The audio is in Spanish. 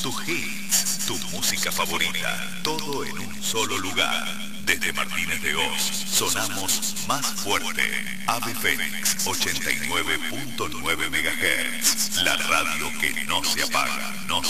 tus hits, tu música favorita, todo en un solo lugar. Desde Martínez de Oz, sonamos más fuerte. Ave Fénix 89.9 MHz, la radio que no se apaga, no